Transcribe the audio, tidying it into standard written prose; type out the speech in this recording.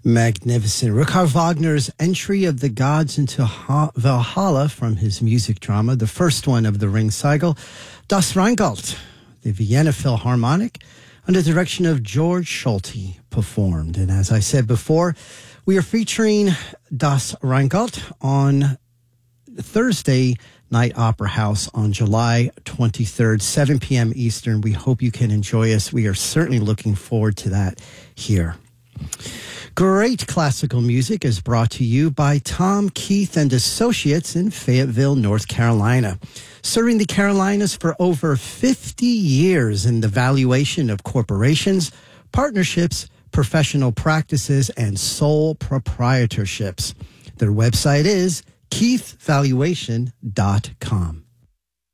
Magnificent. Richard Wagner's entry of the gods into Valhalla from his music drama, the first one of the Ring cycle, Das Rheingold, the Vienna Philharmonic, under the direction of George Solti, performed. And as I said before, we are featuring Das Rheingold on Thursday Night Opera House on July 23rd, 7 p.m. Eastern. We hope you can enjoy us. We are certainly looking forward to that here. Great classical music is brought to you by Tom Keith and Associates in Fayetteville, North Carolina. Serving the Carolinas for over 50 years in the valuation of corporations, partnerships, professional practices, and sole proprietorships. Their website is keithvaluation.com.